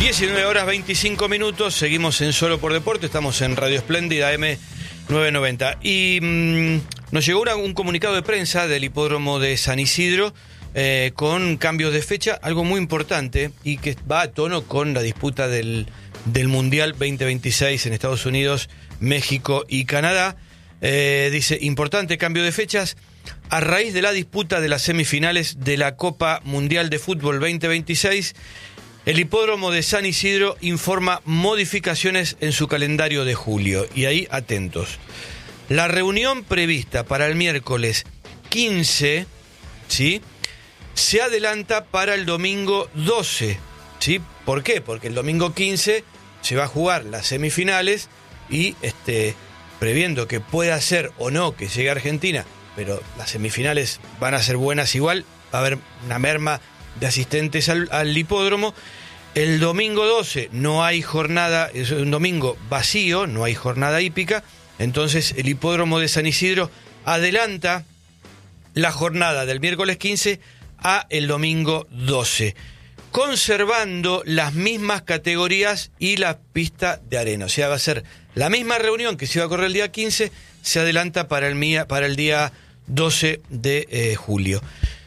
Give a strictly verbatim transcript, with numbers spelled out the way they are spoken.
diecinueve horas veinticinco minutos, seguimos en Solo por Deporte, estamos en Radio Espléndida A M novecientos noventa. Y mmm, nos llegó una, un comunicado de prensa del hipódromo de San Isidro eh, con cambios de fecha, algo muy importante y que va a tono con la disputa del, del Mundial veinte veintiséis en Estados Unidos, México y Canadá. Eh, dice, importante cambio de fechas. A raíz de la disputa de las semifinales de la Copa Mundial de Fútbol veinte veintiséis, el hipódromo de San Isidro informa modificaciones en su calendario de julio. Y ahí, atentos. La reunión prevista para el miércoles quince, ¿sí?, se adelanta para el domingo doce, ¿sí? ¿Por qué? Porque el domingo quince se va a jugar las semifinales y, este, previendo que pueda ser o no que llegue a Argentina, pero las semifinales van a ser buenas igual, va a haber una merma de asistentes al, al hipódromo. El domingo doce no hay jornada, es un domingo vacío, no hay jornada hípica, entonces el hipódromo de San Isidro adelanta la jornada del miércoles quince a el domingo doce, conservando las mismas categorías y la pista de arena. O sea, va a ser la misma reunión que se iba a correr el día quince, se adelanta para el, para el día doce de eh, julio.